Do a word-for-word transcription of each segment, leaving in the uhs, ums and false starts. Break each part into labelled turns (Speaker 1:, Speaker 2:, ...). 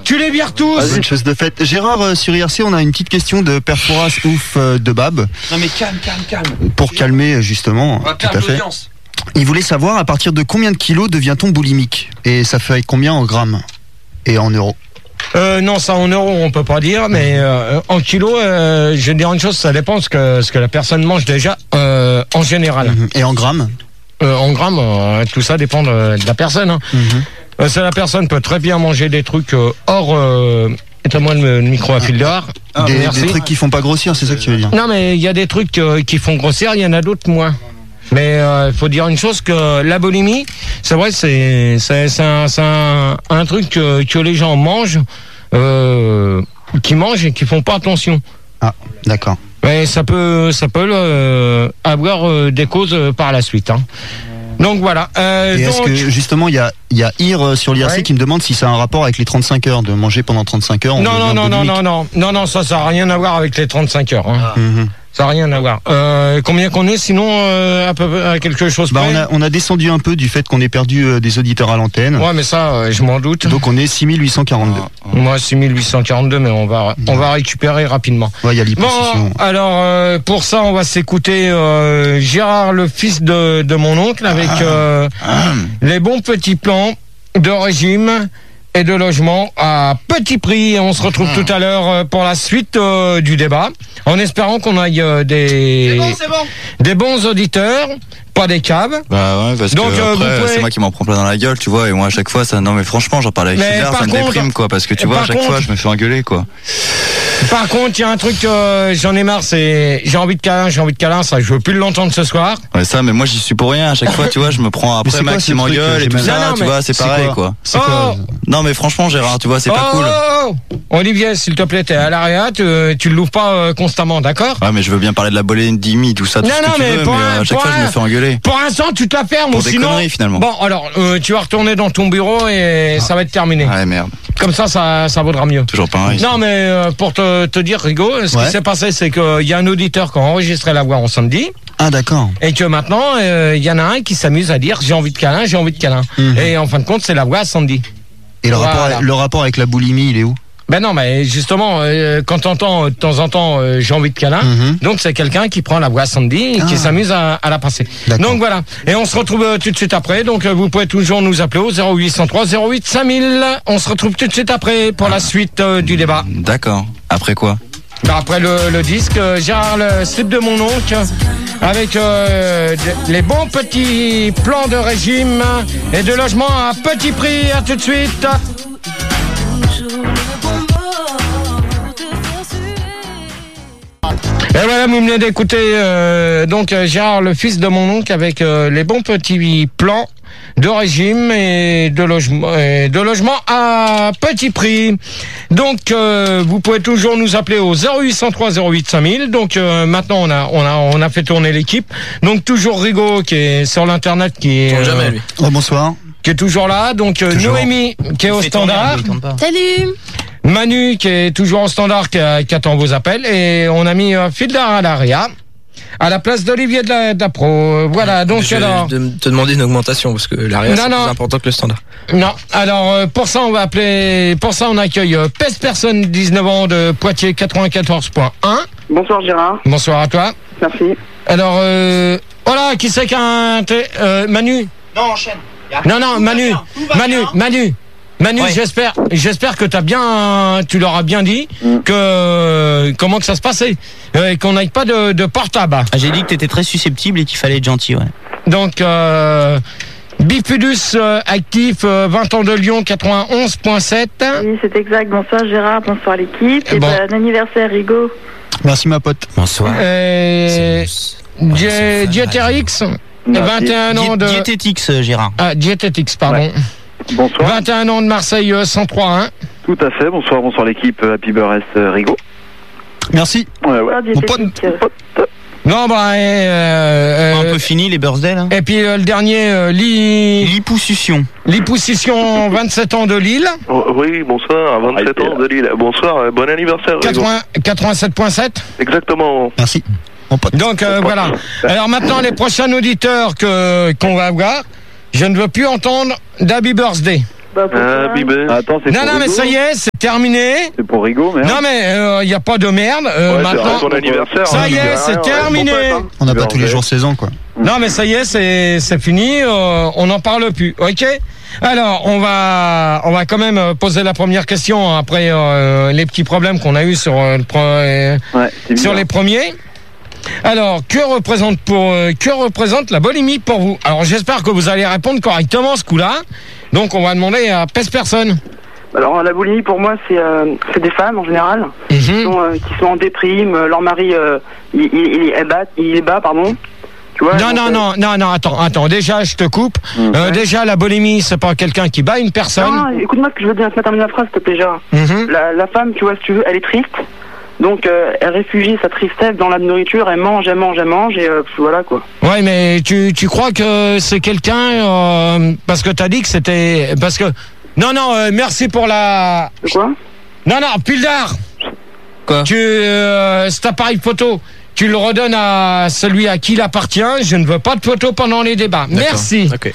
Speaker 1: Tu les vires tous.
Speaker 2: Ah, bonne chose de faite. Gérard, euh, sur I R C, on a une petite question de Perforas Ouf euh, de Bab.
Speaker 3: Non mais calme, calme, calme.
Speaker 2: Pour calmer, justement.
Speaker 3: On va
Speaker 2: tout à
Speaker 3: perdre
Speaker 2: fait.
Speaker 3: l'audience.
Speaker 2: Il voulait savoir à partir de combien de kilos devient-on boulimique? Et ça fait combien en grammes? Et en euros?
Speaker 1: Euh, non, ça en euros, on peut pas dire, mais euh, en kilos, euh, je vais dire une chose, ça dépend de ce que, ce que la personne mange déjà, euh, en général.
Speaker 2: Et en grammes?
Speaker 1: euh, En grammes, euh, tout ça dépend de, de la personne. Hein.
Speaker 2: Mm-hmm.
Speaker 1: Euh, ça, la personne peut très bien manger des trucs euh, hors... Euh, éteins-moi le, le micro à fil dehors.
Speaker 2: Ah, des, des trucs qui font pas grossir, c'est ça que tu veux dire?
Speaker 1: Non, mais il y a des trucs euh, qui font grossir, il y en a d'autres moins. Mais il euh, faut dire une chose, que la boulimie, c'est vrai, c'est c'est c'est un, c'est un, un truc que, que les gens mangent, euh, qui mangent et qui font pas attention.
Speaker 2: Ah, d'accord.
Speaker 1: Mais ça peut ça peut euh, avoir euh, des causes euh, par la suite. Hein. Donc voilà. Euh,
Speaker 2: Et
Speaker 1: donc...
Speaker 2: est-ce que justement il y a il y a Ir euh, sur l'I R C ouais. qui me demande si ça a un rapport avec les trente-cinq heures, de manger pendant trente-cinq heures?
Speaker 1: Non non non non non non non non ça ça a rien à voir avec les trente-cinq heures. Hein. Ah. Mm-hmm. Ça n'a rien à voir. Euh, combien qu'on est sinon euh, à, peu, à quelque chose
Speaker 2: bah
Speaker 1: près?
Speaker 2: on a, on a descendu un peu du fait qu'on ait perdu euh, des auditeurs à l'antenne.
Speaker 1: Ouais, mais ça, euh, je m'en doute.
Speaker 2: Donc on est six mille huit cent quarante-deux.
Speaker 1: Ah, ah. Moi, six mille huit cent quarante-deux, mais on va, on va récupérer rapidement.
Speaker 2: Ouais, il y a l'hyposition.
Speaker 1: Bon, alors, euh, pour ça, on va s'écouter euh, Gérard, le fils de, de mon oncle, avec euh, ah. les bons petits plans de régime et de logement à petit prix. On se retrouve mmh. tout à l'heure pour la suite euh, du débat, en espérant qu'on aille euh, des,
Speaker 3: bon, c'est bon.
Speaker 1: des bons auditeurs, pas des caves.
Speaker 4: Bah ouais, parce
Speaker 1: donc,
Speaker 4: que
Speaker 1: euh,
Speaker 4: après,
Speaker 1: pouvez...
Speaker 4: c'est moi qui m'en prends plein dans la gueule, tu vois, et moi à chaque fois, ça, non mais franchement, j'en parle avec Hilaire, ça me contre, déprime, quoi, parce que tu vois, à chaque contre, fois, je me fais engueuler, quoi.
Speaker 1: Par contre, il y a un truc que euh, j'en ai marre, c'est j'ai envie de câlin, j'ai envie de câlin, ça, je veux plus l'entendre ce soir.
Speaker 4: Ouais, ça, mais moi j'y suis pour rien. À chaque fois, tu vois, je me prends après Max qui m'engueule et tout ça, non, non, tu vois, c'est pareil, quoi.
Speaker 1: Oh quoi
Speaker 4: non, mais franchement, Gérard, tu vois, c'est
Speaker 1: oh
Speaker 4: pas cool.
Speaker 1: Oh Olivier, s'il te plaît, t'es à l'arrière, tu, tu le l'ouvres pas euh, constamment, d'accord?
Speaker 4: Ouais, mais je veux bien parler de la boulimie, tout ça, tout
Speaker 1: non,
Speaker 4: ce que
Speaker 1: non,
Speaker 4: tu
Speaker 1: mais
Speaker 4: veux,
Speaker 1: pour
Speaker 4: mais
Speaker 1: un,
Speaker 4: à chaque fois,
Speaker 1: un,
Speaker 4: je me fais engueuler.
Speaker 1: Pour l'instant, tu te la fermes,
Speaker 4: pour
Speaker 1: ou
Speaker 4: des
Speaker 1: sinon.
Speaker 4: Conneries, finalement.
Speaker 1: Bon, alors, euh, tu vas retourner dans ton bureau et ah. ça va être terminé.
Speaker 4: Ouais, merde.
Speaker 1: Comme ça, ça, ça vaudra mieux.
Speaker 4: Toujours pareil.
Speaker 1: Non, mais euh, pour te, te dire, Rigo, ce ouais. qui s'est passé, c'est qu'il y a un auditeur qui a enregistré la voix en samedi.
Speaker 2: Ah, d'accord.
Speaker 1: Et que maintenant, il euh, y en a un qui s'amuse à dire j'ai envie de câlin, j'ai envie de câlin. Mmh. Et en fin de compte, c'est la voix à Sandy.
Speaker 2: Et le, voilà. rapport, le rapport avec la boulimie, il est où?
Speaker 1: Ben non, mais justement, euh, quand t'entends de temps en temps euh, j'ai envie de câlin, mm-hmm. donc c'est quelqu'un qui prend la voix Sandy et ah. qui s'amuse à, à la passer. D'accord. Donc voilà. Et on se retrouve euh, tout de suite après. Donc euh, vous pouvez toujours nous appeler au zéro huit cent trois zéro huit cinq mille. On se retrouve tout de suite après pour ah. la suite euh, du débat.
Speaker 4: D'accord. Après quoi?
Speaker 1: Ben après le, le disque, euh, Gérard, le slip de mon oncle, avec euh, de, les bons petits plans de régime et de logement à petit prix. À tout de suite. Et voilà, vous venez d'écouter euh, donc Gérard, le fils de mon oncle, avec euh, les bons petits plans de régime et de logement, et de logement à petit prix. Donc euh, vous pouvez toujours nous appeler au zéro huit cent trois zéro huit cinq mille. Donc euh, maintenant on a on a on a fait tourner l'équipe. Donc toujours Rigaud qui est sur l'internet, qui est
Speaker 3: euh, jamais lui.
Speaker 2: Oh, bonsoir.
Speaker 1: Qui est toujours là. Donc euh, Noémie qui est au standard.
Speaker 5: Salut.
Speaker 1: Manu qui est toujours au standard, qui, qui attend vos appels, et on a mis euh, Fildar à l'Aria à la place d'Olivier de la, de la Pro. Voilà, donc
Speaker 3: je
Speaker 1: alors.
Speaker 3: Je vais te demander une augmentation parce que l'Aria c'est non. plus important que le standard.
Speaker 1: Non, alors euh, pour ça on va appeler, pour ça on accueille euh, Peste Personne, dix-neuf ans, de Poitiers quatre-vingt-quatorze point un.
Speaker 6: Bonsoir Gérard.
Speaker 1: Bonsoir à toi.
Speaker 6: Merci.
Speaker 1: Alors, euh, voilà, qui c'est qu'un euh, Manu?
Speaker 3: Non, enchaîne.
Speaker 1: Non, non, Manu, Manu, Manu. Manu,
Speaker 3: ouais.
Speaker 1: j'espère, j'espère que t'as bien, tu leur as bien dit mm. que euh, comment que ça se passait, euh, qu'on n'aille pas de, de portable.
Speaker 7: Ah, j'ai dit que t'étais très susceptible et qu'il fallait être gentil, ouais.
Speaker 1: Donc, euh, Bifidus euh, actif, euh, vingt ans de Lyon, quatre-vingt-onze point sept.
Speaker 6: Oui, c'est exact. Bonsoir Gérard, bonsoir l'équipe. Et bon bon anniversaire Rigaud.
Speaker 2: Merci ma pote.
Speaker 7: Bonsoir.
Speaker 1: Euh, Diétérix, vingt et un ans de.
Speaker 7: Diététix, Gérard.
Speaker 1: Ah, Diététix, pardon. Ouais.
Speaker 8: Bonsoir.
Speaker 1: vingt et un ans de Marseille, cent trois un.
Speaker 8: Tout à fait, bonsoir, bonsoir l'équipe Happy Burst Rigaud.
Speaker 2: Merci.
Speaker 8: Ouais, ouais.
Speaker 6: Mon pote.
Speaker 1: Non, bah, euh,
Speaker 7: un peu fini les birthdays là.
Speaker 1: Et puis euh, le dernier, euh, Li...
Speaker 7: Lipoussution.
Speaker 1: Lipoussution, vingt-sept ans de Lille.
Speaker 8: Oh, oui, bonsoir, vingt-sept ah, ans de Lille. Bonsoir, euh, bon anniversaire.
Speaker 1: quatre-vingt-sept point sept.
Speaker 8: Exactement.
Speaker 2: Merci.
Speaker 1: Donc euh, voilà. Alors maintenant, les prochains auditeurs que qu'on va avoir, je ne veux plus entendre d'Happy Birthday.
Speaker 6: Bah,
Speaker 8: Ah, bibé.
Speaker 5: Attends, c'est
Speaker 1: Non,
Speaker 5: pour
Speaker 1: non, mais
Speaker 5: Rigaud.
Speaker 1: ça y est, c'est terminé.
Speaker 5: C'est pour Rigaud, merde.
Speaker 1: Non, mais il n'y a pas de merde. Euh,
Speaker 8: Ouais,
Speaker 1: maintenant,
Speaker 8: c'est ton anniversaire.
Speaker 1: ça
Speaker 8: hein,
Speaker 1: y est,
Speaker 8: rien,
Speaker 1: c'est
Speaker 8: ouais,
Speaker 1: terminé.
Speaker 8: ton pote, hein.
Speaker 2: On n'a pas
Speaker 5: Alors,
Speaker 2: tous les
Speaker 5: ouais.
Speaker 2: jours seize ans, quoi.
Speaker 1: Non, mais ça y est, c'est c'est fini. euh, on n'en parle plus. Ok. Alors, on va on va quand même poser la première question après euh, les petits problèmes qu'on a eu sur euh, le pro- euh,
Speaker 5: Ouais, c'est
Speaker 1: sur
Speaker 5: bizarre.
Speaker 1: les premiers. Alors, que représente pour euh, que représente la bulimie pour vous? Alors, j'espère que vous allez répondre correctement ce coup-là. Donc, on va demander à Pèse Personne.
Speaker 9: Alors la boulimie pour moi c'est euh, c'est des femmes en général
Speaker 1: Mhm.
Speaker 9: qui, sont, euh, qui sont en déprime, euh, leur mari euh, il, il, il est bas, il est bas pardon. Tu vois,
Speaker 1: Non,
Speaker 9: donc,
Speaker 1: non,
Speaker 9: euh,
Speaker 1: non, non, non, attends, attends. Déjà, je te coupe.
Speaker 5: Mhm.
Speaker 1: Euh, déjà, la bulimie, c'est pas quelqu'un qui bat une personne.
Speaker 9: Non, écoute-moi ce que je veux dire, laisse-moi terminer la phrase s'il te plaît Gérard.
Speaker 1: Mhm.
Speaker 9: La, la femme, tu vois, si tu veux, elle est triste. Donc euh, elle réfugie sa tristesse dans la nourriture, elle mange, elle mange, elle mange et euh, voilà quoi.
Speaker 1: Ouais, mais tu, tu crois que c'est quelqu'un euh, parce que t'as dit que c'était parce que non non euh, merci pour la
Speaker 9: De quoi?
Speaker 1: non non Pildar.
Speaker 3: Quoi?
Speaker 1: Tu euh, cet appareil photo tu le redonnes à celui à qui il appartient. Je ne veux pas de photo pendant les débats.
Speaker 3: D'accord.
Speaker 1: Merci.
Speaker 3: Ok.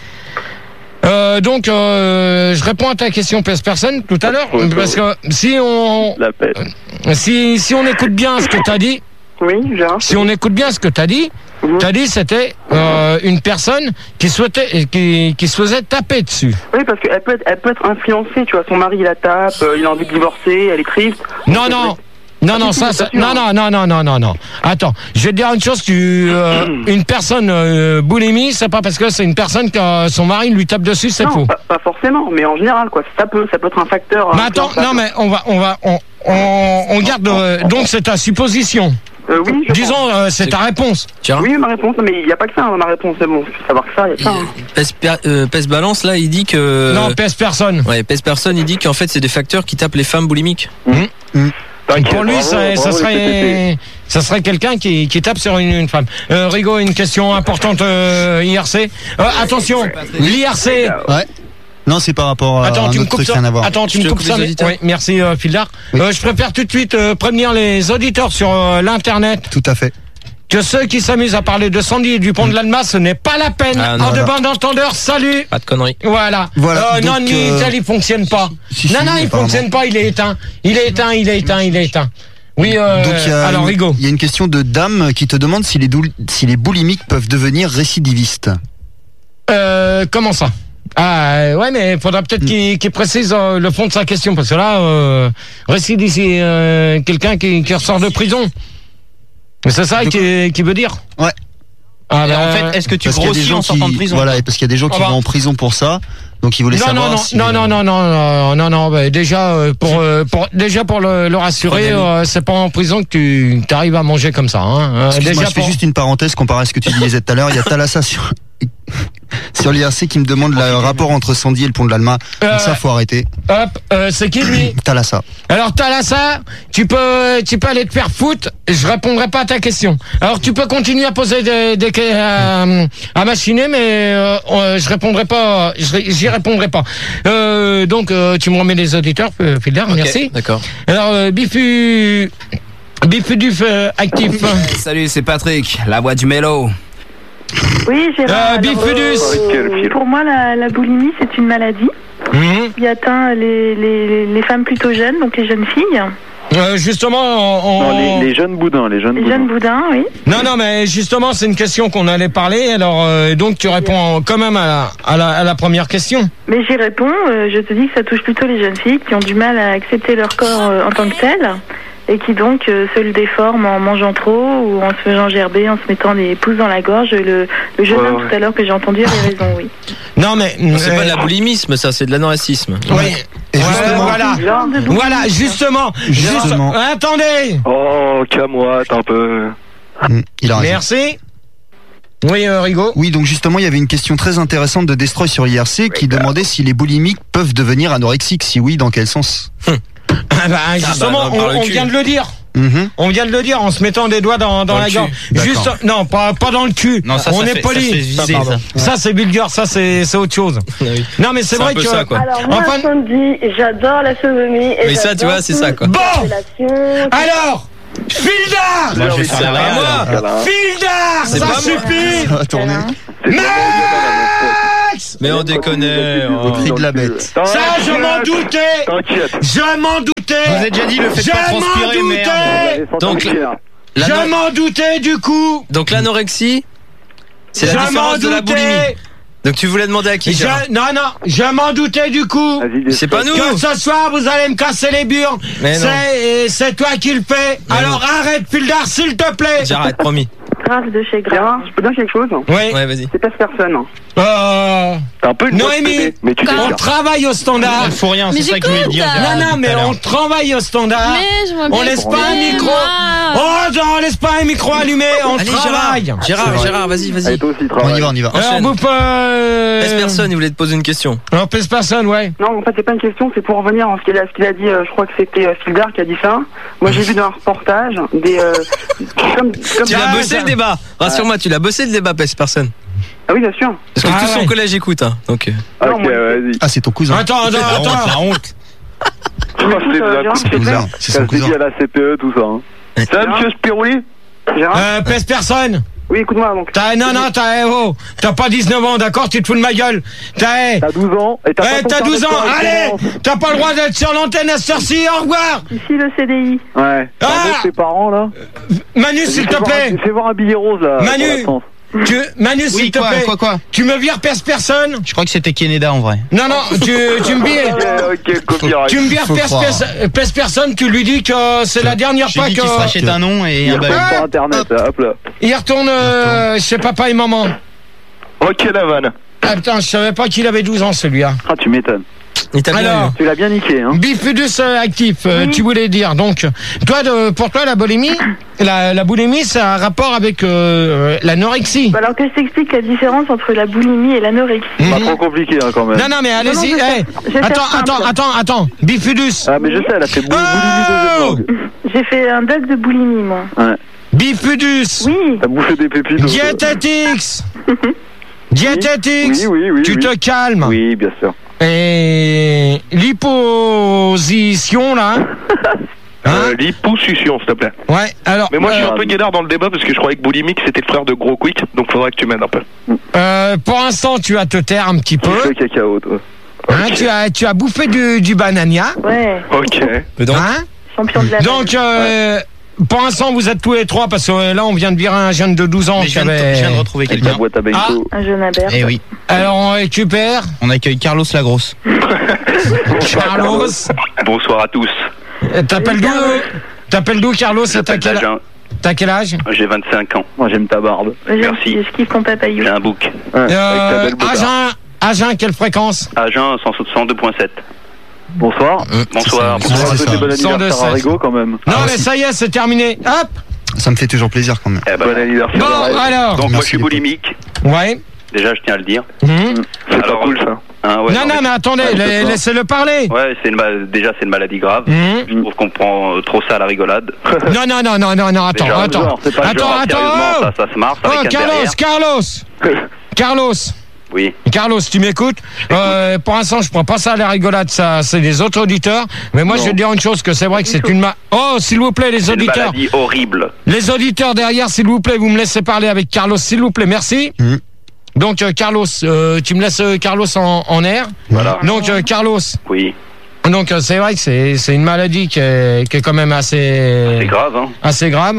Speaker 1: Euh, donc euh, je réponds à ta question Pèse Personne tout à l'heure
Speaker 8: Ouais,
Speaker 1: parce que si on
Speaker 8: La paix.
Speaker 1: si si on écoute bien ce que t'as dit.
Speaker 9: Oui, Gérard.
Speaker 1: Si on écoute bien ce que tu as dit,
Speaker 9: Mhm.
Speaker 1: tu as dit c'était euh, une personne qui souhaitait qui, qui se faisait taper dessus.
Speaker 9: Oui, parce qu'elle peut être, elle peut être influencée, tu vois, son mari il la tape, euh, il a envie de divorcer, elle est triste.
Speaker 1: Non non. Non non ça, ça non non non non non non non. Attends, je vais te dire une chose, tu euh, une personne euh, boulimie, c'est pas parce que c'est une personne que euh, son mari lui tape dessus, c'est
Speaker 9: non,
Speaker 1: faux.
Speaker 9: Pas, pas forcément, mais en général quoi, ça peut, ça peut être un facteur.
Speaker 1: Mais
Speaker 9: euh,
Speaker 1: attends,
Speaker 9: ça
Speaker 1: non
Speaker 9: peut-
Speaker 1: mais on va on va on on, on garde euh, donc c'est ta supposition.
Speaker 9: Euh, oui, je pense.
Speaker 1: Disons euh, c'est ta réponse.
Speaker 3: Tiens.
Speaker 9: Oui, ma réponse, mais il n'y a pas que ça, hein, ma réponse, c'est bon, faut savoir que ça, il y a ça. hein.
Speaker 3: Pèse, euh, Pèse Balance, là, il dit que.
Speaker 1: Non, pèse personne.
Speaker 3: Ouais, Pèse Personne, il dit qu'en fait, c'est des facteurs qui tapent les femmes boulimiques.
Speaker 8: T'inquiète,
Speaker 1: Pour lui,
Speaker 8: bravo,
Speaker 1: ça, ça
Speaker 8: bravo, les P T P.
Speaker 1: serait, ça serait quelqu'un qui, qui tape sur une, une femme. Euh, Rigaud, une question importante, euh, I R C. Euh, attention, l'I R C.
Speaker 2: Ouais. Non, c'est par rapport à
Speaker 1: Attends,
Speaker 2: un
Speaker 1: tu me
Speaker 2: autre
Speaker 1: coupes
Speaker 2: truc,
Speaker 1: ça.
Speaker 2: rien à voir.
Speaker 1: Attends, tu
Speaker 3: Je
Speaker 1: me
Speaker 3: te
Speaker 1: coupes
Speaker 3: coupe
Speaker 1: ça.
Speaker 3: les
Speaker 1: mais-
Speaker 3: auditeurs.
Speaker 1: Oui, merci, euh, Fildar.
Speaker 2: Oui.
Speaker 1: Euh, je préfère tout de suite euh, prévenir les auditeurs sur euh, l'internet
Speaker 2: Tout à fait.
Speaker 1: que ceux qui s'amusent à parler de Sandy et du pont de l'Alma, ce n'est pas la peine.
Speaker 3: Ah, non,
Speaker 1: en de
Speaker 2: non.
Speaker 1: bande d'entendeurs, salut.
Speaker 3: Pas de conneries.
Speaker 1: Voilà.
Speaker 2: Voilà,
Speaker 1: Euh, non,
Speaker 2: donc,
Speaker 1: Minitel,
Speaker 2: euh,
Speaker 1: il fonctionne pas.
Speaker 2: si,
Speaker 1: non,
Speaker 2: si,
Speaker 1: non, il
Speaker 2: apparemment.
Speaker 1: fonctionne pas. Il est éteint. Il est éteint. Il est éteint. Il est éteint. Oui. Euh,
Speaker 2: Donc il y a
Speaker 1: alors,
Speaker 2: une-
Speaker 1: Rigaud.
Speaker 2: il y a une question de Dame qui te demande si les, doul- si les boulimiques peuvent devenir récidivistes.
Speaker 1: Euh, comment ça? Ah euh, ouais, mais faudra peut-être qu'il qu'il précise euh, le fond de sa question parce que là, euh, récide ici euh, quelqu'un qui, qui ressort de prison. C'est ça
Speaker 2: De
Speaker 1: qui, qui veut dire?
Speaker 2: Ouais.
Speaker 1: Ah,
Speaker 7: Et
Speaker 1: bah,
Speaker 7: en fait, est-ce que tu
Speaker 2: Parce qu'il y a des
Speaker 7: grossis
Speaker 2: gens
Speaker 7: en sortant
Speaker 2: qui,
Speaker 7: de prison?
Speaker 2: voilà, et parce qu'il y a des gens qui
Speaker 1: Ah bah.
Speaker 2: vont en prison pour ça. Donc il voulait
Speaker 1: non,
Speaker 2: savoir
Speaker 1: non, non,
Speaker 2: si
Speaker 1: non, non, non, non, non, non, non, bah, déjà euh, pour, euh, pour déjà pour le, le rassurer, euh, c'est pas en prison que tu arrives à manger comme ça. Hein. Euh,
Speaker 2: Excuse-moi,
Speaker 1: déjà
Speaker 2: je fais
Speaker 1: pour-
Speaker 2: juste une parenthèse comparé à ce que tu disais tout à l'heure. Il y a Thalassa sur, sur l'I R C qui me demande le rapport entre Sandy et le pont de l'Alma.
Speaker 1: Euh,
Speaker 2: Donc ça, faut arrêter.
Speaker 1: Hop, euh, c'est qui lui?
Speaker 2: Thalassa.
Speaker 1: Alors t'as là ça, tu peux, tu peux aller te faire foutre. Je répondrai pas à ta question. Alors tu peux continuer à poser des, des que- à, à machiner, mais euh, euh, je répondrai pas. je- J'y répondrai pas. Euh, donc euh, tu me remets les auditeurs, euh, Fildar,
Speaker 3: Ok,
Speaker 1: merci.
Speaker 3: D'accord.
Speaker 1: Alors euh, Bifu, Bifuduf euh, actif.
Speaker 10: Salut, c'est Patrick, la voix du mélo.
Speaker 6: Oui, Gérard.
Speaker 1: Euh,
Speaker 6: alors,
Speaker 1: Bifudus.
Speaker 6: euh,
Speaker 8: Quel fil.
Speaker 6: pour moi, la, la boulimie, c'est une maladie
Speaker 1: Mhm.
Speaker 6: qui atteint les, les, les femmes plutôt jeunes, donc les jeunes filles.
Speaker 1: Euh, justement, on,
Speaker 5: Non,
Speaker 1: on-
Speaker 5: les, les jeunes boudins, les jeunes
Speaker 6: Les
Speaker 5: boudins.
Speaker 6: jeunes boudins, oui.
Speaker 1: non, non, mais justement, c'est une question qu'on allait parler. Alors, euh, donc, tu réponds quand même à la, à la, à la première question.
Speaker 6: Mais j'y réponds, euh, je te dis que ça touche plutôt les jeunes filles qui ont du mal à accepter leur corps euh, en tant que tel et qui donc euh, se le déforment en mangeant trop ou en se faisant gerber, en se mettant des pouces dans la gorge. Le, le jeune
Speaker 8: Ouais,
Speaker 6: homme
Speaker 8: ouais.
Speaker 6: tout à l'heure que j'ai entendu avait raison, oui.
Speaker 1: Non, mais
Speaker 3: Non, c'est
Speaker 1: euh,
Speaker 3: pas de l'aboulimisme, ça, c'est de l'anorexicisme.
Speaker 1: Oui.
Speaker 2: Et
Speaker 1: Voilà,
Speaker 2: justement,
Speaker 1: voilà.
Speaker 6: Genre de boulimie.
Speaker 1: Voilà, justement.
Speaker 2: Justement.
Speaker 1: Juste- attendez.
Speaker 8: Oh, camoite un peu.
Speaker 2: Hum, il a raison.
Speaker 1: Merci. Oui, euh, Rigaud.
Speaker 2: Oui, donc justement, il y avait une question très intéressante de Destroy sur l'I R C qui demandait si les boulimiques peuvent devenir anorexiques. Si oui, dans quel sens?
Speaker 1: Ah bah, justement,
Speaker 3: bah, dans- par le
Speaker 1: on, on
Speaker 3: cul.
Speaker 1: vient de le dire.
Speaker 2: Mhm.
Speaker 1: On vient de le dire en se mettant des doigts dans, dans,
Speaker 3: Dans
Speaker 1: la
Speaker 3: le
Speaker 1: gorge.
Speaker 3: cul.
Speaker 2: D'accord.
Speaker 1: Juste, non, pas, pas dans le cul.
Speaker 7: Non, ça,
Speaker 1: on
Speaker 7: ça
Speaker 1: est
Speaker 7: fait-
Speaker 1: poli.
Speaker 7: ça fait viser,
Speaker 1: pardon.
Speaker 7: ça.
Speaker 1: Ça, c'est vulgaire. Ça, c'est c'est autre chose.
Speaker 3: Ah oui.
Speaker 1: Non, mais c'est
Speaker 3: C'est un
Speaker 1: vrai
Speaker 3: peu
Speaker 1: que.
Speaker 3: ça, quoi.
Speaker 11: Alors moi,
Speaker 1: Enfin-
Speaker 11: Sandy, j'adore la sodomie. Et
Speaker 3: Mais ça, tu
Speaker 11: j'adore
Speaker 3: vois, c'est ça, quoi.
Speaker 1: Bon.
Speaker 11: toutes les relations.
Speaker 1: Alors, Fildar.
Speaker 7: Moi, je vais faire la
Speaker 3: Ah,
Speaker 7: réal.
Speaker 3: moi
Speaker 1: Fildar,
Speaker 3: C'est
Speaker 1: ça
Speaker 3: pas moi.
Speaker 1: suffit.
Speaker 2: Ça va tourner.
Speaker 1: Mais Alex.
Speaker 3: Mais on déconne.
Speaker 2: Au cri de la bête.
Speaker 1: Ça, je m'en doutais.
Speaker 8: T'inquiète.
Speaker 1: Je m'en doutais.
Speaker 7: Je vous ai déjà dit, le faites pas transpirer, merde.
Speaker 3: Donc,
Speaker 1: je m'en doutais du coup.
Speaker 3: Donc l'anorexie, c'est la
Speaker 1: Je
Speaker 3: différence
Speaker 1: m'en
Speaker 3: de la
Speaker 1: doutais.
Speaker 3: boulimie. Donc tu voulais demander à qui,
Speaker 1: Je,
Speaker 3: Gérard?
Speaker 1: non, non, je m'en doutais du coup.
Speaker 3: C'est pas nous.
Speaker 1: Que ce soir, vous allez me casser les burnes.
Speaker 3: Mais non.
Speaker 1: C'est, c'est toi qui le fais.
Speaker 3: Mais
Speaker 1: Alors
Speaker 3: non.
Speaker 1: arrête, Fildar, s'il te plaît.
Speaker 3: J'arrête, promis.
Speaker 6: Grave de chez Grave.
Speaker 9: Gérard, je peux dire quelque chose?
Speaker 1: Oui.
Speaker 3: Ouais, vas-y.
Speaker 9: C'est pas personne.
Speaker 1: Euh,
Speaker 8: T'as un peu une
Speaker 1: Noémie,
Speaker 8: voix de télé, mais tu
Speaker 1: on
Speaker 8: déchires.
Speaker 1: travaille au standard.
Speaker 7: Il faut rien, c'est
Speaker 5: Mais
Speaker 7: ça que je voulais dire.
Speaker 5: j'écoute.
Speaker 7: Gérard,
Speaker 1: Non, non,
Speaker 7: tout
Speaker 1: mais
Speaker 7: à l'heure.
Speaker 1: on travaille au standard.
Speaker 5: Mais je vois bien
Speaker 1: On laisse pas un
Speaker 5: écouter,
Speaker 1: micro.
Speaker 5: moi.
Speaker 1: Oh, non, on laisse pas un micro allumé. On
Speaker 3: Allez,
Speaker 1: travaille.
Speaker 3: Gérard. Gérard, Gérard, vas-y,
Speaker 8: Allez,
Speaker 3: vas-y.
Speaker 8: toi aussi,
Speaker 2: On y
Speaker 8: travaille.
Speaker 2: va, on y va.
Speaker 1: Alors,
Speaker 3: Enchaîne.
Speaker 1: vous euh...
Speaker 3: Pèse personne, il voulait te poser une question.
Speaker 1: Non, pèse personne, ouais.
Speaker 9: Non, en fait, c'est pas une question, c'est pour revenir en ce qu'il a, ce qu'il a dit. euh, je crois que c'était euh, Fildar qui a dit ça. Moi, j'ai vu dans un reportage des. Euh, comme, comme
Speaker 3: Tu l'as
Speaker 1: Ah,
Speaker 3: bossé
Speaker 1: ça-
Speaker 3: le débat. Rassure-moi, tu l'as bossé le débat, pèse personne.
Speaker 9: Ah oui, bien sûr.
Speaker 3: Parce que
Speaker 1: Ah
Speaker 3: tout son
Speaker 1: ouais.
Speaker 3: collège écoute, hein. Donc. euh,
Speaker 9: Non,
Speaker 8: Ok,
Speaker 9: moi,
Speaker 8: vas-y.
Speaker 2: Ah, c'est ton cousin.
Speaker 1: Attends, attends,
Speaker 7: La honte,
Speaker 1: attends.
Speaker 7: la honte.
Speaker 9: Tu m'écoutes,
Speaker 8: c'est
Speaker 9: euh,
Speaker 8: de la
Speaker 9: Gérard, s'il te plaît
Speaker 2: Cousin, c'est son
Speaker 8: Ça se dit
Speaker 2: cousin.
Speaker 8: à la C P E, tout ça. Hein.
Speaker 3: Ouais.
Speaker 8: Ça va, monsieur Spirouli?
Speaker 9: Gérard
Speaker 1: Euh, pèse personne.
Speaker 9: Oui, écoute-moi donc.
Speaker 1: T'as, non, non, t'as, eh, oh, t'as pas dix-neuf ans, d'accord, tu te fous de ma gueule. T'as, eh,
Speaker 8: T'as douze ans et t'as
Speaker 1: eh,
Speaker 8: pas ton
Speaker 1: t'as
Speaker 8: carnet
Speaker 1: douze
Speaker 8: de
Speaker 1: ans, allez,
Speaker 8: correspondance.
Speaker 1: t'as pas le droit d'être sur l'antenne à cette heure-ci, au revoir.
Speaker 6: Ici le C D I.
Speaker 8: Ouais.
Speaker 1: Ah
Speaker 8: T'embêtes tes parents, là?
Speaker 1: Manu, s'il te
Speaker 8: Fais voir un-
Speaker 1: plaît.
Speaker 8: Fais voir un billet rose, là.
Speaker 1: Manu.
Speaker 8: pour la France.
Speaker 1: Tu, Manu,
Speaker 7: Oui,
Speaker 1: s'il te
Speaker 7: quoi,
Speaker 1: plaît.
Speaker 7: quoi, quoi?
Speaker 1: Tu me vires pèse personne.
Speaker 7: Je crois que c'était Keneda en vrai.
Speaker 1: Non, non, tu, tu me vires.
Speaker 8: Ok, ok, copyright.
Speaker 1: Tu me vires
Speaker 2: Faut
Speaker 1: pèse,
Speaker 2: croire.
Speaker 1: pèse, pèse personne, tu lui dis que c'est la dernière
Speaker 7: J'ai
Speaker 1: fois
Speaker 7: dit
Speaker 1: que.
Speaker 7: qu'il se rachète un nom et
Speaker 8: Il
Speaker 7: un
Speaker 8: retourne
Speaker 7: bail.
Speaker 8: sur Internet, là, hop là.
Speaker 1: Il retourne euh, chez papa et maman.
Speaker 8: Ok, la vanne.
Speaker 1: Ah, putain, je savais pas qu'il avait douze ans celui-là.
Speaker 8: Ah, tu m'étonnes.
Speaker 3: Il t'a bien
Speaker 1: Alors,
Speaker 3: eu.
Speaker 8: Tu l'as bien niqué, hein.
Speaker 1: Bifidus euh, actif, euh,
Speaker 6: Oui.
Speaker 1: tu voulais dire. Donc, toi, de, pour toi, la boulimie, la, la boulimie, c'est un rapport avec euh, l'anorexie.
Speaker 6: Bah alors que je t'explique la différence entre la boulimie et l'anorexie.
Speaker 8: Pas
Speaker 1: Mhm.
Speaker 8: trop compliqué, hein, quand même.
Speaker 1: Non, non, mais allez-y.
Speaker 6: non, je vais
Speaker 1: eh,
Speaker 6: faire- je vais faire
Speaker 1: attends,
Speaker 6: simple.
Speaker 1: attends, attends, attends. Bifidus.
Speaker 8: Ah, mais je sais, elle a fait bou- boulimie deuxième
Speaker 1: Oh
Speaker 8: langue.
Speaker 6: J'ai fait un doc de boulimie, moi.
Speaker 8: Ouais.
Speaker 1: Bifidus.
Speaker 6: Oui.
Speaker 8: T'as bouffé des pépites. donc, euh,
Speaker 1: Diététix. Diététix.
Speaker 8: Oui, oui, oui.
Speaker 1: Tu
Speaker 8: oui.
Speaker 1: te calmes.
Speaker 8: Oui, bien sûr.
Speaker 1: Et l'hyposition, là. Hein
Speaker 8: Euh, L'hyposuction, s'il te plaît.
Speaker 1: Ouais, alors.
Speaker 8: Mais moi, je suis
Speaker 1: euh,
Speaker 8: un peu guédard dans le débat parce que je croyais que boulimique c'était le frère de Gros Quick, donc faudrait que tu m'aides un peu.
Speaker 1: euh, pour l'instant, tu vas te taire un petit peu.
Speaker 8: Le cacao, toi.
Speaker 1: Hein, tu, as, tu as bouffé du, du banania.
Speaker 6: Ouais.
Speaker 8: Ok.
Speaker 3: Donc,
Speaker 1: Hein
Speaker 6: Champion de la
Speaker 1: Donc, euh, pour l'instant, vous êtes tous les trois parce que euh, là, on vient de virer un jeune de douze ans
Speaker 7: Mais
Speaker 1: qui
Speaker 7: je viens, de,
Speaker 1: avait...
Speaker 7: je viens de retrouver
Speaker 8: Avec la
Speaker 7: quelqu'un.
Speaker 8: boîte à bento.
Speaker 6: un jeune Albert.
Speaker 7: Eh oui,
Speaker 1: Alors, on récupère
Speaker 7: on accueille Carlos Lagrosse.
Speaker 1: Carlos.
Speaker 12: Bonsoir à tous.
Speaker 1: Euh, T'appelles d'où euh, T'appelles d'où, Carlos?
Speaker 12: Je
Speaker 1: T'as
Speaker 12: m'appelle
Speaker 1: quel...
Speaker 12: Agen.
Speaker 1: T'as quel âge?
Speaker 12: J'ai vingt-cinq ans.
Speaker 8: Moi, j'aime ta barbe.
Speaker 6: J'aime-
Speaker 12: Merci.
Speaker 6: Je kiffe ton papayou.
Speaker 12: J'ai un bouc.
Speaker 8: Ouais, avec ta
Speaker 1: euh,
Speaker 8: belle boutade.
Speaker 1: Agen, Agen, quelle fréquence?
Speaker 12: Agen cent deux virgule sept.
Speaker 8: Bonsoir.
Speaker 12: Bonsoir.
Speaker 2: c'est ça.
Speaker 8: Bonsoir,
Speaker 2: c'est
Speaker 8: souhaiter
Speaker 2: ça.
Speaker 8: bon
Speaker 1: cent deux
Speaker 8: anniversaire à
Speaker 1: sept.
Speaker 8: Rigo, quand même.
Speaker 1: Non, mais ça y est, c'est terminé. Hop.
Speaker 2: Ça me fait toujours plaisir quand même.
Speaker 12: Eh ben,
Speaker 8: Bon anniversaire.
Speaker 1: Bon,
Speaker 8: Arrête.
Speaker 1: alors.
Speaker 12: donc moi
Speaker 2: Merci
Speaker 12: je suis
Speaker 2: les
Speaker 12: boulimique.
Speaker 1: Ouais.
Speaker 12: Déjà je tiens à le dire.
Speaker 1: Mhm.
Speaker 8: C'est pas
Speaker 12: Alors,
Speaker 8: cool, ça.
Speaker 12: Hein, ouais,
Speaker 1: non, non, mais attendez,
Speaker 8: Ouais,
Speaker 1: la-
Speaker 8: c'est ça.
Speaker 1: laissez-le parler.
Speaker 12: Ouais, c'est une ma- déjà c'est une maladie grave.
Speaker 1: Mhm.
Speaker 12: Je trouve qu'on prend euh, trop ça à la rigolade.
Speaker 1: Non, non, non, non, non, non, attends,
Speaker 12: Déjà,
Speaker 1: attends.
Speaker 8: genre, c'est pas
Speaker 1: Attends,
Speaker 12: Genre,
Speaker 1: attends.
Speaker 12: sérieusement, ça, ça se marche
Speaker 1: Oh,
Speaker 12: avec un
Speaker 1: Carlos,
Speaker 12: derrière.
Speaker 1: Carlos. Carlos.
Speaker 12: Oui.
Speaker 1: Carlos, tu m'écoutes? Euh, pour l'instant, je prends pas ça à la rigolade, ça, c'est les autres auditeurs. Mais moi,
Speaker 8: Non.
Speaker 1: je vais te dire une chose, que c'est vrai que c'est une ma... Oh, s'il vous plaît, les
Speaker 12: C'est une
Speaker 1: auditeurs.
Speaker 12: maladie horrible.
Speaker 1: Les auditeurs derrière, s'il vous plaît, vous me laissez parler avec Carlos, s'il vous plaît, merci.
Speaker 2: Mhm.
Speaker 1: Donc, euh, Carlos, euh, tu me laisses euh, Carlos en, en air.
Speaker 12: Voilà.
Speaker 1: Donc, euh, Carlos,
Speaker 12: Oui.
Speaker 1: donc euh, c'est vrai que c'est c'est une maladie qui est, qui est quand même assez
Speaker 12: C'est grave, hein.
Speaker 1: assez grave.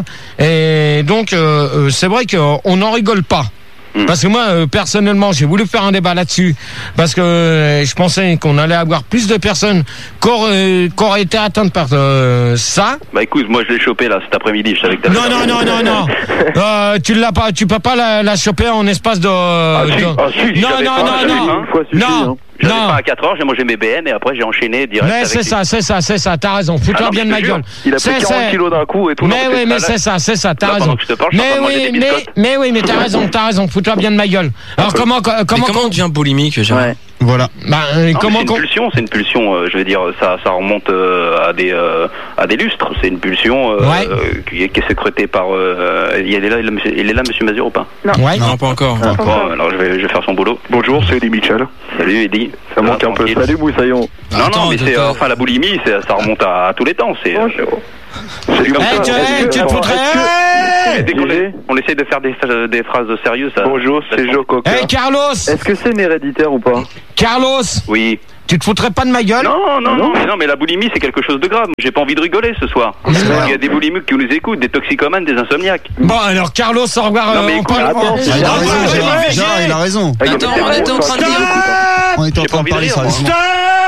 Speaker 1: Et donc, euh, euh, c'est vrai qu'on n'en rigole pas.
Speaker 12: Mm.
Speaker 1: Parce que moi, euh, personnellement, j'ai voulu faire un débat là-dessus. Parce que euh, je pensais qu'on allait avoir plus de personnes qui auraient, qui auraient été atteintes par euh, ça.
Speaker 12: Bah écoute, moi je l'ai chopé là cet après-midi, je savais que t'avais
Speaker 1: Non, non, non, non, non. Euh, tu l'as pas, tu peux pas la, la choper en espace de.
Speaker 12: Ah, si,
Speaker 1: de-
Speaker 12: ah, si,
Speaker 1: non,
Speaker 12: j'avais
Speaker 1: non,
Speaker 12: pas,
Speaker 1: non,
Speaker 12: j'avais
Speaker 1: non,
Speaker 12: pas.
Speaker 8: Une fois suffit,
Speaker 1: non,
Speaker 8: hein.
Speaker 12: J'avais
Speaker 1: non.
Speaker 12: pas à quatre heures, j'ai mangé mes B M et après j'ai enchaîné direct.
Speaker 1: Mais
Speaker 12: avec
Speaker 1: c'est
Speaker 12: les-
Speaker 1: ça, c'est ça, c'est ça. T'as raison. Fous-toi
Speaker 12: Ah non,
Speaker 1: bien de
Speaker 12: mais
Speaker 1: ma
Speaker 12: je te jure,
Speaker 1: gueule.
Speaker 8: Il a pris
Speaker 1: C'est-
Speaker 8: quarante
Speaker 1: c'est-
Speaker 8: kilos d'un coup et tout.
Speaker 1: Mais
Speaker 8: dans
Speaker 1: oui,
Speaker 8: tes
Speaker 1: mais
Speaker 8: salades.
Speaker 1: c'est ça, c'est ça, t'as
Speaker 12: Là,
Speaker 1: raison.
Speaker 12: pendant que je te parle, je suis en
Speaker 1: Mais
Speaker 12: train de manger
Speaker 1: oui,
Speaker 12: des
Speaker 1: mais,
Speaker 12: biscottes.
Speaker 1: mais oui, mais t'as raison, t'as raison, fous-toi bien de ma gueule. Alors comment,
Speaker 3: Mais
Speaker 1: comment,
Speaker 3: comment on devient boulimique, Gérard?
Speaker 8: Ouais.
Speaker 2: Voilà.
Speaker 1: bah, euh,
Speaker 12: Non,
Speaker 1: comment,
Speaker 12: mais c'est
Speaker 1: qu'on-
Speaker 12: une pulsion, c'est une pulsion. euh, je veux dire, ça, ça remonte euh, à des euh, à des lustres. C'est une pulsion euh,
Speaker 1: Ouais.
Speaker 12: euh, qui, est, qui est sécrétée par. Euh, il est là, il est là, monsieur, il est là, Monsieur Mazur ou pas?
Speaker 1: Ouais.
Speaker 3: Non, pas encore.
Speaker 8: Ah.
Speaker 12: Bon, alors je vais, je vais faire son boulot.
Speaker 8: Bonjour, c'est Eddie Mitchell.
Speaker 12: Salut Eddie.
Speaker 8: Ça manque un peu.
Speaker 12: tranquille.
Speaker 8: Salut, Moussaillon.
Speaker 12: Non,
Speaker 3: Attends,
Speaker 12: non, mais c'est
Speaker 3: attends.
Speaker 12: euh, enfin la boulimie, c'est- ça remonte à, à tous les temps. C'est
Speaker 6: Bonjour.
Speaker 8: C'est comme
Speaker 1: Eh,
Speaker 8: ça.
Speaker 1: tu,
Speaker 8: Est-ce
Speaker 1: eh,
Speaker 8: que-
Speaker 1: tu te
Speaker 8: attends,
Speaker 1: foutrais.
Speaker 8: est-ce que- Dès qu'on est- on essaye de faire des, des phrases sérieuses. Ça... Bonjour, c'est Joe Cocker.
Speaker 1: Hey Carlos.
Speaker 5: Est-ce que c'est une héréditaire ou pas?
Speaker 1: Carlos.
Speaker 8: Oui.
Speaker 1: Tu te foutrais pas de ma gueule?
Speaker 8: Non, non, non, mais non, mais la boulimie c'est quelque chose de grave. J'ai pas envie de rigoler ce soir. Il y a des boulimiques qui nous écoutent, des toxicomanes, des insomniaques.
Speaker 1: Bon alors Carlos, au revoir.
Speaker 8: Non, mais
Speaker 1: euh, on
Speaker 8: écoute,
Speaker 1: parle-
Speaker 8: attends,
Speaker 1: on-
Speaker 8: c'est-
Speaker 2: Il a
Speaker 1: au revoir,
Speaker 2: raison,
Speaker 1: j'ai
Speaker 2: Gérard,
Speaker 1: dit V G.
Speaker 2: Gérard, il a raison.
Speaker 3: Attends, on était en train de dire.
Speaker 2: On était en
Speaker 8: J'ai
Speaker 2: train
Speaker 8: pas
Speaker 2: de parler
Speaker 8: envie de rire,
Speaker 2: sérieusement.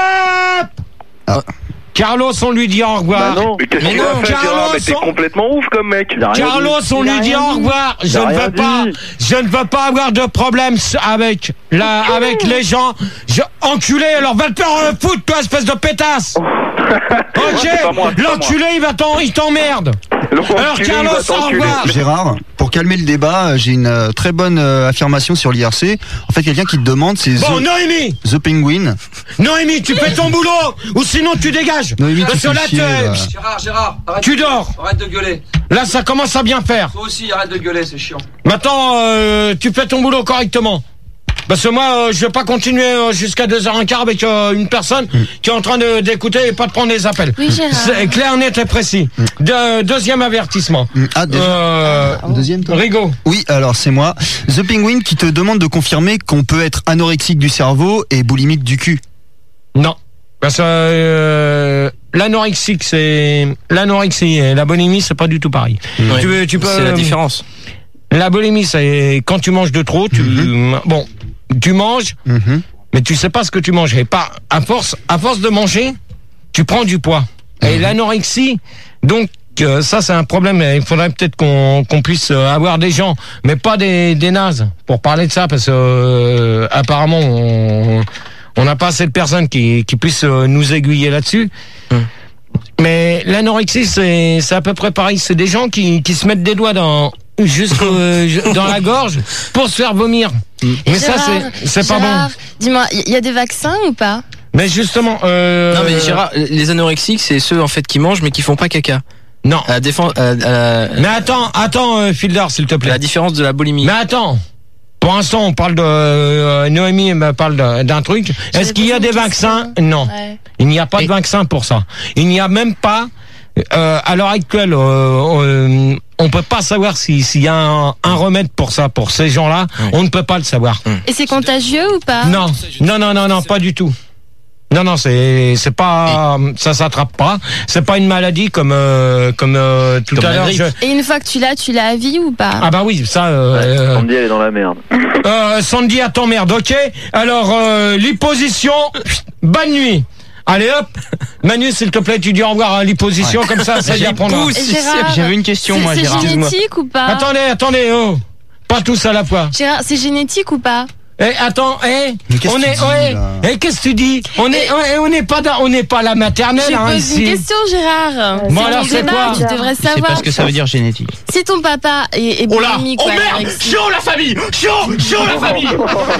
Speaker 1: Stop. Carlos, on lui dit au revoir.
Speaker 8: Bah non. Mais qu'est-ce
Speaker 1: Mais
Speaker 8: qu'il
Speaker 1: non,
Speaker 8: a fait, Gérard?
Speaker 1: Carlos,
Speaker 8: Mais t'es
Speaker 1: on-
Speaker 8: complètement ouf comme mec.
Speaker 1: Carlos, on lui dit au revoir. Je
Speaker 5: Il a
Speaker 1: ne
Speaker 5: rien
Speaker 1: veux pas,
Speaker 5: dit.
Speaker 1: je ne veux pas avoir de problème avec la, avec les gens. Je, enculé, alors va te faire euh, foutre, toi, espèce de pétasse. Ok,
Speaker 8: C'est pas moi, c'est pas
Speaker 1: l'enculé, il va t'en, il t'emmerde. Alors Carlos, au revoir.
Speaker 2: Gérard, pour calmer le débat, j'ai une euh, très bonne euh, affirmation sur l'I R C. En fait, quelqu'un qui te demande, c'est
Speaker 1: Bon,
Speaker 2: The,
Speaker 1: Noémie,
Speaker 2: The Penguin.
Speaker 1: Noémie, tu fais ton boulot, ou sinon tu dégages.
Speaker 2: Noémie, tu
Speaker 1: Parce que
Speaker 2: fais
Speaker 1: là,
Speaker 2: chier,
Speaker 1: tu-
Speaker 2: là.
Speaker 13: Gérard, Gérard, arrête.
Speaker 1: tu dors.
Speaker 13: Arrête de gueuler.
Speaker 1: Là, ça commence à bien faire.
Speaker 13: Toi aussi, arrête de gueuler, c'est chiant.
Speaker 1: Maintenant, euh, tu fais ton boulot correctement. Parce que moi, euh, je vais pas continuer euh, jusqu'à deux heures quinze avec euh, une personne qui est en train de- d'écouter et pas de prendre des appels.
Speaker 14: Oui, Gérard.
Speaker 1: C'est clair, net et précis. De- deuxième avertissement.
Speaker 2: Ah, déjà.
Speaker 1: Euh,
Speaker 2: Deuxième, toi
Speaker 1: Rigaud.
Speaker 2: Oui, alors c'est moi. The Penguin qui te demande de confirmer qu'on peut être anorexique du cerveau et boulimique du cul.
Speaker 1: Non. Parce que euh, l'anorexique, c'est l'anorexie et la boulimie, c'est pas du tout pareil.
Speaker 3: Ouais.
Speaker 1: Tu, tu peux.
Speaker 3: C'est la différence.
Speaker 1: La boulimie, c'est quand tu manges de trop. Tu bon, tu manges,
Speaker 2: Mhm.
Speaker 1: mais tu sais pas ce que tu manges. Et pas à force, à force de manger, tu prends du poids. Et l'anorexie, donc. euh, ça c'est un problème. Il faudrait peut-être qu'on qu'on puisse euh, avoir des gens, mais pas des, des nazes, pour parler de ça, parce que euh, apparemment on on n'a pas assez de personnes qui qui puissent euh, nous aiguiller là-dessus. Mais l'anorexie c'est c'est à peu près pareil. C'est des gens qui qui se mettent des doigts dans jusqu'au dans la gorge pour se faire vomir. Mais ça
Speaker 14: Gérard,
Speaker 1: c'est c'est pas
Speaker 14: Gérard,
Speaker 1: bon.
Speaker 14: Dis-moi, il y a des vaccins ou pas?
Speaker 1: Mais justement. Euh,
Speaker 3: Non mais Gérard, les anorexiques, c'est ceux en fait qui mangent mais qui font pas caca.
Speaker 1: Non.
Speaker 3: À la défense, à, à la,
Speaker 1: Mais attends, attends, euh, Fildar, s'il te plaît.
Speaker 3: la différence de la boulimie.
Speaker 1: Mais attends. Pour l'instant, on parle de euh, Noémie me parle de- d'un truc. Est-ce qu'il y a des vaccins? Non.
Speaker 14: Ouais.
Speaker 1: Il n'y a pas de vaccin pour ça. Il n'y a même pas euh, à l'heure actuelle. Euh, euh, on peut pas savoir si- s'il y a un, un remède pour ça, pour ces gens-là. On ne peut pas le savoir.
Speaker 14: Et c'est contagieux ou pas?
Speaker 1: Non, non, non, non, non, pas du tout. Non, non, c'est c'est pas, ça s'attrape pas. C'est pas une maladie comme euh, comme euh, tout
Speaker 3: Comme
Speaker 1: à
Speaker 3: la
Speaker 1: l'heure.
Speaker 3: grippe.
Speaker 1: je-
Speaker 14: Et une fois que tu l'as, tu l'as à vie ou pas?
Speaker 1: Ah bah oui, ça. Euh,
Speaker 5: Sandy, elle est dans la merde.
Speaker 1: euh, Sandy, à t'emmerde, ok. Alors euh, l'hyposition, bonne nuit. Allez hop, Manu, s'il te plaît, tu dis au revoir à l'hyposition, comme ça, ça y apprendra.
Speaker 14: Et Gérard,
Speaker 7: J'avais une question,
Speaker 14: c'est-
Speaker 7: moi,
Speaker 14: c'est
Speaker 7: Gérard.
Speaker 14: génétique ou pas?
Speaker 1: Attendez, attendez, oh, pas tous à la fois.
Speaker 14: Gérard, c'est génétique ou pas?
Speaker 1: Eh, attends, eh,
Speaker 2: Mais qu'est-ce
Speaker 1: on
Speaker 2: que tu
Speaker 1: est,
Speaker 2: dis,
Speaker 1: ouais,
Speaker 2: là
Speaker 1: eh, qu'est-ce que tu dis? On est, on- on n'est pas, dans- on n'est pas à la maternelle,
Speaker 14: Je
Speaker 1: hein,
Speaker 14: pose
Speaker 1: ici.
Speaker 14: une question, Gérard.
Speaker 1: Bon,
Speaker 14: C'est
Speaker 1: alors,
Speaker 14: ton
Speaker 1: c'est
Speaker 14: débat,
Speaker 1: quoi?
Speaker 14: tu devrais
Speaker 7: Je sais pas
Speaker 14: savoir.
Speaker 7: ce que ça veut dire génétique.
Speaker 14: Si ton papa est, est
Speaker 1: Oh là,
Speaker 14: boulimique
Speaker 1: oh
Speaker 14: ou
Speaker 1: merde,
Speaker 14: anorexique-
Speaker 1: chaud la famille, chaud, chaud la famille.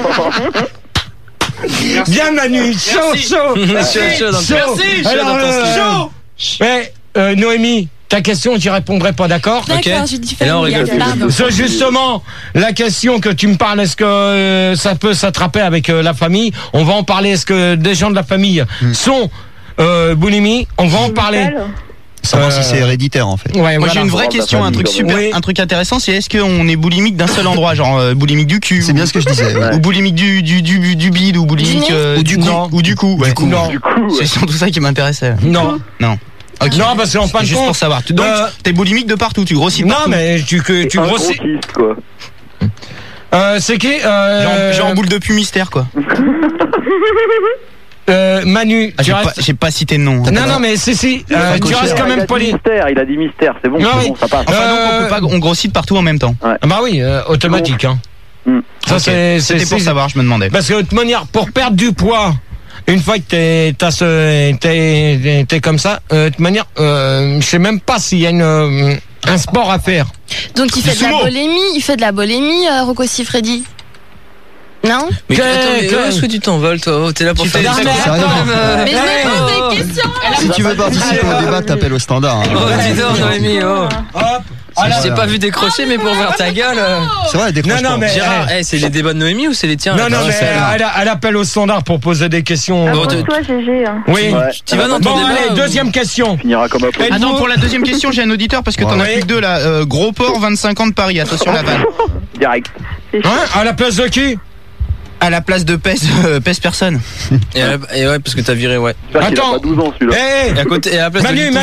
Speaker 1: Bien Manu, chaud,
Speaker 3: Merci.
Speaker 1: chaud,
Speaker 3: Chaud, chaud dans le- Merci, chaud
Speaker 1: Alors,
Speaker 3: dans ton
Speaker 1: euh,
Speaker 3: stylo.
Speaker 1: Mais euh, Noémie, ta question, j'y répondrai pas, d'accord?
Speaker 14: D'accord,
Speaker 3: Ok.
Speaker 14: j'ai dit
Speaker 3: Et là, on
Speaker 14: familial,
Speaker 3: rigole plus.
Speaker 14: pardon.
Speaker 1: C'est justement la question que tu me parles. Est-ce que euh, ça peut s'attraper avec euh, la famille? On va en parler. Est-ce que des gens de la famille sont euh, boulimie? On va en parler.
Speaker 2: Savoir
Speaker 1: Euh,
Speaker 2: si c'est héréditaire en fait.
Speaker 1: Ouais,
Speaker 7: Moi
Speaker 1: voilà.
Speaker 7: j'ai une vraie
Speaker 5: Bon,
Speaker 7: question,
Speaker 5: bah,
Speaker 7: un truc
Speaker 5: famille,
Speaker 7: super,
Speaker 1: oui.
Speaker 7: un truc intéressant, c'est est-ce qu'on est boulimique d'un seul endroit, genre euh, boulimique du cul,
Speaker 2: C'est
Speaker 7: ou-
Speaker 2: bien ce que je disais. ouais.
Speaker 7: ou boulimique du du du, du bide, ou boulimique
Speaker 14: Du nez
Speaker 7: euh,
Speaker 2: Ou du cou.
Speaker 7: non, ou du cou, ouais.
Speaker 1: Non,
Speaker 5: Du coup,
Speaker 7: C'est surtout ça qui m'intéressait.
Speaker 1: non,
Speaker 7: Non. Ok.
Speaker 1: non, parce qu'en fin de
Speaker 7: Juste
Speaker 1: compte,
Speaker 7: pour savoir. Tu- Donc
Speaker 1: euh,
Speaker 7: t'es boulimique de partout, tu grossis de
Speaker 1: non,
Speaker 7: partout.
Speaker 1: mais tu que tu
Speaker 5: un gros
Speaker 1: grossis.
Speaker 5: kyste, quoi.
Speaker 1: Euh, c'est qui? Euh,
Speaker 7: Genre, genre boule de pu mystère quoi.
Speaker 1: euh, Manu,
Speaker 7: Ah,
Speaker 1: tu
Speaker 7: j'ai, pas,
Speaker 1: restes.
Speaker 7: j'ai pas cité de nom.
Speaker 1: Non, non, mais si, si, euh,
Speaker 2: pas
Speaker 1: tu
Speaker 2: coché.
Speaker 1: restes quand
Speaker 5: Il
Speaker 1: même
Speaker 5: a dit
Speaker 1: poli.
Speaker 5: mystère, il a dit mystère, c'est bon,
Speaker 1: Ah
Speaker 5: c'est
Speaker 1: oui.
Speaker 5: bon, ça passe.
Speaker 7: Enfin donc on
Speaker 1: Euh,
Speaker 7: peut pas, on grossit de partout en même temps.
Speaker 1: Ah bah oui, euh, automatique. Hein.
Speaker 5: Hmm.
Speaker 1: Ça
Speaker 7: Ok.
Speaker 1: c'est, c'est,
Speaker 7: C'était pour
Speaker 1: c'est-
Speaker 7: savoir, je me demandais.
Speaker 1: Parce que de toute manière, pour perdre du poids, une fois que t'es, t'as ce, t'es, t'es, t'es comme ça, euh, de toute manière, euh, je sais même pas s'il y a une, euh, un sport à faire.
Speaker 14: Donc il fait de la
Speaker 1: sumo.
Speaker 14: bolémie, il fait de la bolémie, euh, Rocco Siffredi. Non?
Speaker 3: Mais
Speaker 1: Que-
Speaker 3: attends, mais
Speaker 1: que-
Speaker 3: où est-ce que tu t'envoles toi? Oh, t'es là pour
Speaker 7: Tu
Speaker 3: faire
Speaker 7: fais
Speaker 3: des
Speaker 7: des
Speaker 3: trucs.
Speaker 7: trucs
Speaker 1: attends,
Speaker 3: Attends, euh,
Speaker 14: Mais je
Speaker 1: hey,
Speaker 14: me pose
Speaker 1: oh.
Speaker 14: des questions!
Speaker 2: Si tu veux participer au débat, t'appelles au standard. hein.
Speaker 3: Oh, dis donc, Noémie, oh.
Speaker 1: Hop,
Speaker 3: Je t'ai pas vu décrocher, mais pour voir ta gueule.
Speaker 2: C'est vrai, décroche
Speaker 1: Non, non,
Speaker 2: pas.
Speaker 1: mais-
Speaker 3: Gérard, eh, c'est les débats de Noémie ou c'est les tiens?
Speaker 1: Non, non, mais
Speaker 3: c'est
Speaker 1: elle, elle appelle au standard pour poser des questions.
Speaker 6: Ah,
Speaker 3: Bon,
Speaker 6: pour
Speaker 3: de-
Speaker 6: toi, G G. hein.
Speaker 1: Oui.
Speaker 5: Ouais.
Speaker 3: Tu vas dans ton
Speaker 1: Bon,
Speaker 3: débat
Speaker 1: allez,
Speaker 3: ou-
Speaker 1: deuxième question.
Speaker 5: Finira comme un peu.
Speaker 1: Êtes-vous-
Speaker 7: Attends, pour la deuxième question, j'ai un auditeur parce que t'en as
Speaker 1: Ouais.
Speaker 7: plus que deux là. Euh, Gros port, vingt-cinq ans de Paris. Attention la vanne.
Speaker 5: Direct.
Speaker 6: C'est chaud.
Speaker 1: Hein, à la place de qui?
Speaker 7: À la place de pèse, euh, pèse personne.
Speaker 3: Et, à la- et ouais, parce que t'as viré, ouais.
Speaker 5: J'espère qu'il a
Speaker 1: Attends.
Speaker 5: pas douze ans celui-là.
Speaker 1: Eh,
Speaker 3: Et à côté, et à la place de
Speaker 1: Manu,
Speaker 3: Lito